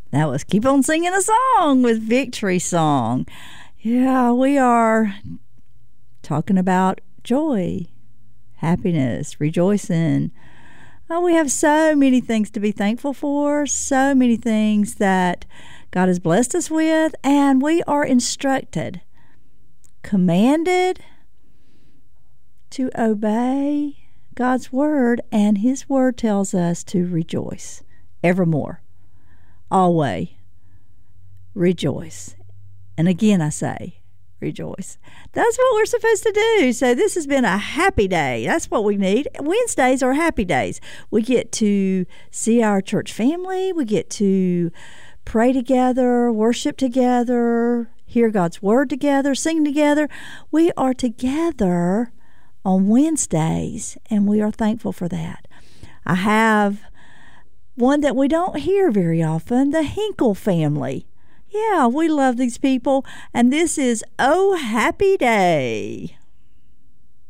That was Keep On Singing a Song with Victory Song. Yeah, we are talking about joy, happiness, rejoicing. Oh, we have so many things to be thankful for, so many things that God has blessed us with, and we are instructed, commanded to obey God's word, and His word tells us to rejoice evermore, always rejoice. And again I say, rejoice. That's what we're supposed to do. So this has been a happy day. That's what we need. Wednesdays are happy days. We get to see our church family. We get to pray together, worship together, hear God's word together, sing together. We are together on Wednesdays, and we are thankful for that. I have one that we don't hear very often, the Hinkle family. Yeah, we love these people, and this is Oh Happy Day.